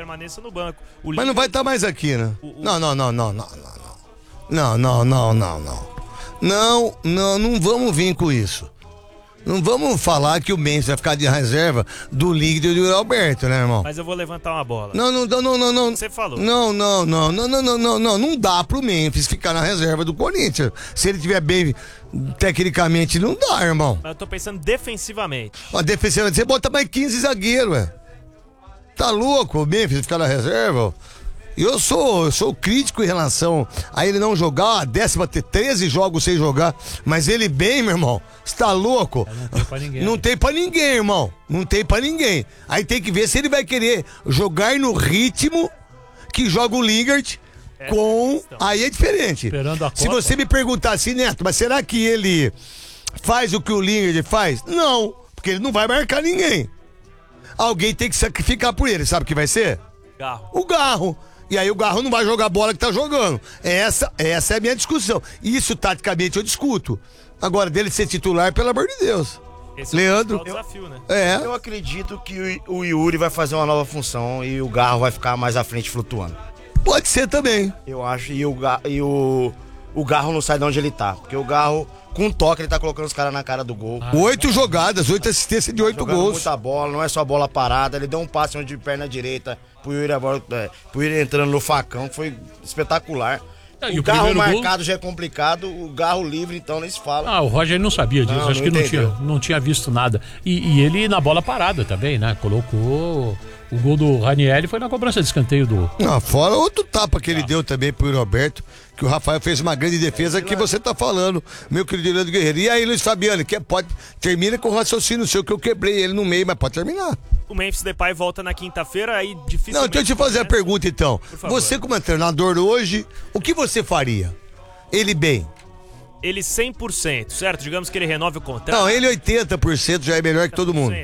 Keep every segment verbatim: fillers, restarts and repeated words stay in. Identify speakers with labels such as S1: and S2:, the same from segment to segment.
S1: permaneça no banco. O
S2: Mas não vai estar tá mais aqui, né? O, o... Não, não, não, não, não, não. Não, não, não, não, não. Não, não, não vamos vir com isso. Não vamos falar que o Memphis vai ficar de reserva do líder e do Alberto, né, irmão?
S1: Mas eu vou levantar uma bola.
S2: Não, não, não, não, não.
S1: Você falou.
S2: Não, não, não, não, não, não, não, não. Não dá pro Memphis ficar na reserva do Corinthians. Se ele estiver bem tecnicamente, não dá, irmão.
S1: Mas eu tô pensando defensivamente.
S2: Ó, defensivamente, você bota mais quinze zagueiros, ué. Tá louco o Memphis ficar na reserva? Eu sou, eu sou crítico em relação a ele não jogar, a décima ter treze jogos sem jogar, mas ele bem, meu irmão, você tá louco?
S3: Não tem pra ninguém.
S2: Não tem pra ninguém, irmão. Não tem pra ninguém. Aí tem que ver se ele vai querer jogar no ritmo que joga o Lingard é com... Aí é diferente.
S3: Esperando a
S2: se
S3: Copa.
S2: você me perguntar assim, Neto, mas será que ele faz o que o Lingard faz? Não, porque ele não vai marcar ninguém. Alguém tem que sacrificar por ele, sabe o que vai ser?
S1: Garro.
S2: O Garro. E aí o Garro não vai jogar a bola que tá jogando. Essa, essa é a minha discussão. Isso, taticamente, eu discuto. Agora, dele ser titular, pelo amor de Deus.
S1: Esse
S2: Leandro.
S1: é o desafio, né?
S2: É.
S4: Eu acredito que o Yuri vai fazer uma nova função e o Garro vai ficar mais à frente flutuando.
S2: Pode ser também.
S4: Eu acho. E o, e o, o Garro não sai de onde ele tá. Porque o Garro, com um toque, ele tá colocando os caras na cara do gol.
S2: Ah, oito jogadas, oito assistências de oito
S4: jogando
S2: gols.
S4: Muita bola, não é só bola parada. Ele deu um passe de perna direita pro Yuri, agora, é, pro Yuri entrando no facão, que foi espetacular.
S3: Ah,
S4: o,
S3: o
S4: Garro marcado
S3: gol...
S4: já é complicado, o Garro livre, então nem se fala.
S3: Ah, o Roger não sabia disso,
S4: não,
S3: acho
S4: não
S3: que não tinha, não tinha visto nada. E, e ele na bola parada também, né? Colocou o gol do Ranieri, foi na cobrança de escanteio do...
S2: Ah, fora outro tapa que ele ah. deu também pro Roberto, que o Rafael fez uma grande defesa, é, que você tá falando, meu querido Leandro Guerreiro. E aí, Luiz Fabiano, que pode, termina com o raciocínio seu, que eu quebrei ele no meio, mas pode terminar.
S1: O Memphis Depay volta na quinta-feira, aí dificilmente...
S2: Não, deixa eu te fazer a pergunta então. Você como treinador hoje, o que você faria? Ele bem?
S1: Ele cem por cento, certo? Digamos que ele renove o contrato.
S2: Não, ele oitenta por cento já é melhor que todo mundo.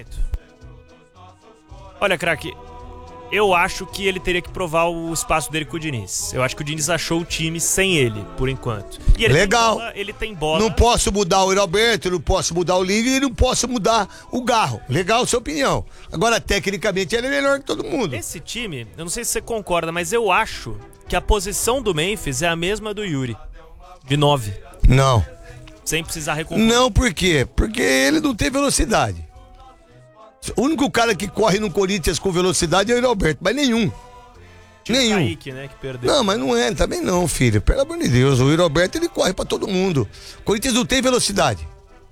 S1: Olha, craque, eu acho que ele teria que provar o espaço dele com o Diniz. Eu acho que o Diniz achou o time sem ele, por enquanto. E ele
S2: Legal.
S1: Tem bola, ele tem bola.
S2: Não posso mudar o Roberto, não posso mudar o Lívio e não posso mudar o Garro. Legal, sua opinião. Agora, tecnicamente, ele é melhor que todo mundo.
S1: Esse time, eu não sei se você concorda, mas eu acho que a posição do Memphis é a mesma do Yuri. De nove.
S2: Não.
S1: Sem precisar recompor.
S2: Não, por quê? Porque ele não tem velocidade. O único cara que corre no Corinthians com velocidade é o Roberto, mas nenhum.
S1: Tinha
S2: nenhum.
S1: O Kaique, né, que perdeu.
S2: Não, mas não é, também não, filho. Pelo amor de Deus, o Roberto ele corre pra todo mundo. O Corinthians não tem velocidade.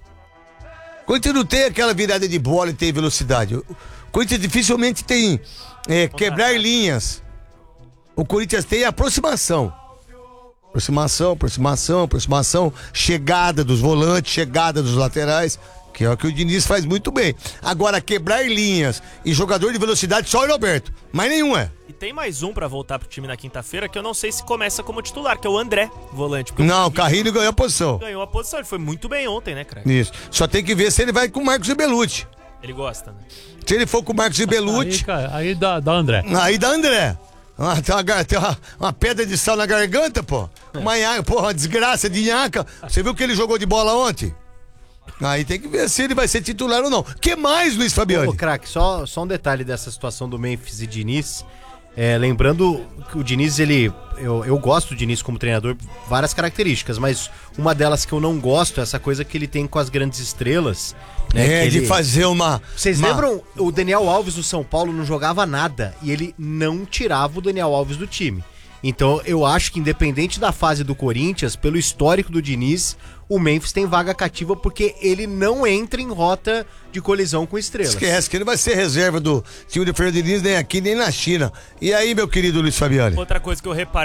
S2: O Corinthians não tem aquela virada de bola e tem velocidade. O Corinthians dificilmente tem é, quebrar linhas. O Corinthians tem aproximação. Aproximação, aproximação, aproximação, chegada dos volantes, chegada dos laterais, que é o que o Diniz faz muito bem. Agora, quebrar linhas e jogador de velocidade, só o Roberto, mas nenhum é.
S1: E tem mais um pra voltar pro time na quinta-feira, que eu não sei se começa como titular, que é o André, volante.
S2: Não, o Carrilho ganhou a posição.
S1: Ganhou a posição, ele foi muito bem ontem, né, craque?
S2: Isso, só tem que ver se ele vai com o Marcos Belucci.
S1: Ele gosta, né?
S2: Se ele for com o Marcos Belucci...
S3: Aí, cara, aí dá, dá André.
S2: Aí dá André. Ah, tem, uma, tem uma, uma pedra de sal na garganta, pô. Uma nhaca, porra, uma desgraça de nhaca. Você viu que ele jogou de bola ontem? Aí tem que ver se ele vai ser titular ou não. Que mais, Luiz Fabiano?
S5: Ô, craque, só, só um detalhe dessa situação do Memphis e Diniz. É, lembrando que o Diniz, ele... Eu, eu gosto do Diniz como treinador, várias características, mas uma delas que eu não gosto é essa coisa que ele tem com as grandes estrelas. Né,
S2: é, de
S5: ele...
S2: fazer uma...
S5: Vocês
S2: uma...
S5: lembram? O Daniel Alves do São Paulo não jogava nada e ele não tirava o Daniel Alves do time. Então eu acho que independente da fase do Corinthians, pelo histórico do Diniz, o Memphis tem vaga cativa porque ele não entra em rota de colisão com estrelas.
S2: Esquece que ele vai ser reserva do time do Fernando Diniz nem aqui nem na China. E aí, meu querido Luiz Fabiano?
S1: Outra coisa que eu reparei